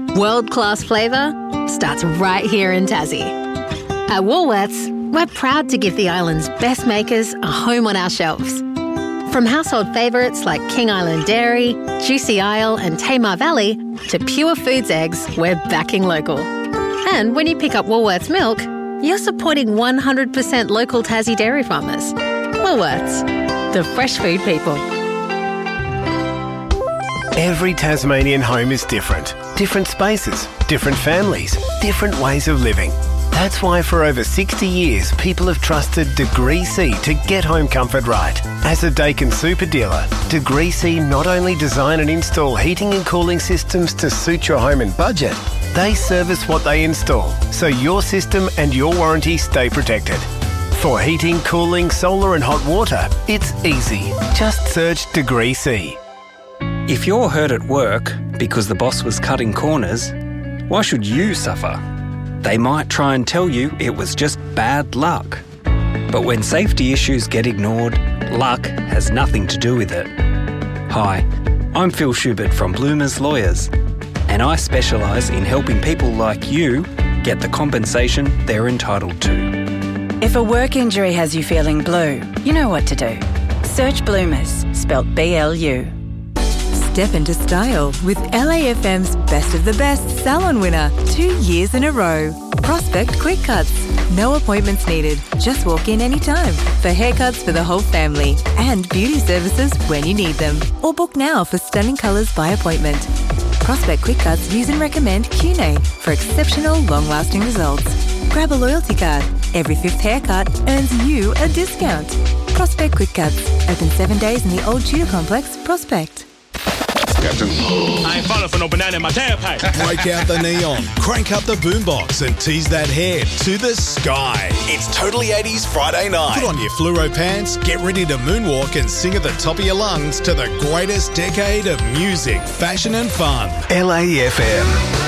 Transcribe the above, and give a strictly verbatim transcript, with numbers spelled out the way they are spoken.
World-class flavour starts right here in Tassie. At Woolworths, we're proud to give the island's best makers a home on our shelves. From household favourites like King Island Dairy, Juicy Isle and Tamar Valley to Pure Foods eggs, we're backing local. And when you pick up Woolworths milk, you're supporting one hundred percent local Tassie dairy farmers. Woolworths, the fresh food people. Every Tasmanian home is different. Different spaces, different families, different ways of living. That's why for over sixty years, people have trusted Degree C to get home comfort right. As a Dakin super dealer, Degree C not only design and install heating and cooling systems to suit your home and budget, they service what they install, so your system and your warranty stay protected. For heating, cooling, solar and hot water, it's easy. Just search Degree C. If you're hurt at work because the boss was cutting corners, why should you suffer? They might try and tell you it was just bad luck. But when safety issues get ignored, luck has nothing to do with it. Hi, I'm Phil Schubert from Bloomers Lawyers, and I specialise in helping people like you get the compensation they're entitled to. If a work injury has you feeling blue, you know what to do. Search Bloomers, spelt B L U. Step into style with L A F M's Best of the Best salon winner two years in a row. Prospect Quick Cuts. No appointments needed. Just walk in anytime for haircuts for the whole family and beauty services when you need them. Or book now for stunning colours by appointment. Prospect Quick Cuts use and recommend Q N A for exceptional long-lasting results. Grab a loyalty card. Every fifth haircut earns you a discount. Prospect Quick Cuts. Open seven days in the Old Tudor Complex, Prospect. Captain. I ain't falling for no banana in my tailpipe. Break out the neon, crank up the boombox and tease that head to the sky. It's Totally eighties Friday night. Put on your fluoro pants, get ready to moonwalk and sing at the top of your lungs to the greatest decade of music, fashion and fun. L A F M.